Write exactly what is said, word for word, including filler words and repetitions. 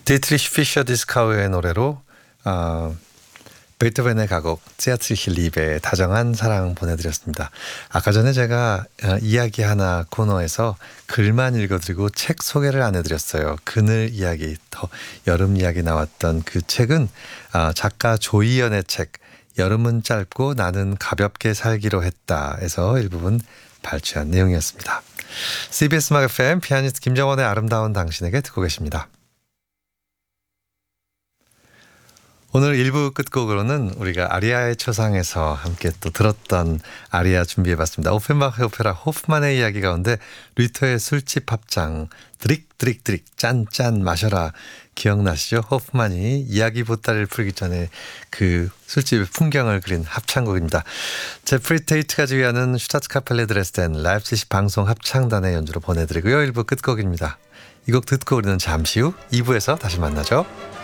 디트리히 피셔 디스카우의 노래로 어, 베토벤의 가곡 제아트리히 리베의 다정한 사랑 보내드렸습니다. 아까 전에 제가 어, 이야기 하나 코너에서 글만 읽어드리고 책 소개를 안 해드렸어요. 그늘 이야기, 더 여름 이야기 나왔던 그 책은 어, 작가 조이연의 책 여름은 짧고 나는 가볍게 살기로 했다에서 일부분 발췌한 내용이었습니다. 씨비에스 음악 에프엠 피아니스트 김정원의 아름다운 당신에게 듣고 계십니다. 오늘 일 부 끝곡으로는 우리가 아리아의 초상에서 함께 또 들었던 아리아 준비해봤습니다. 오펜바흐의 오페라 호프만의 이야기 가운데 리터의 술집 합장 드릭 드릭 드릭 짠짠 마셔라 기억나시죠? 호프만이 이야기 보따리를 풀기 전에 그 술집의 풍경을 그린 합창곡입니다. 제프리 테이트가 지휘하는 슈타트카펠레 드레스덴 라이프치히 방송 합창단의 연주로 보내드리고요. 일 부 끝곡입니다. 이 곡 듣고 우리는 잠시 후 이 부에서 다시 만나죠.